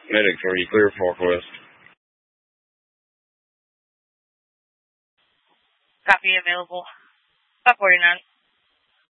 Medics, are you clear for Northwest? Copy available. 549.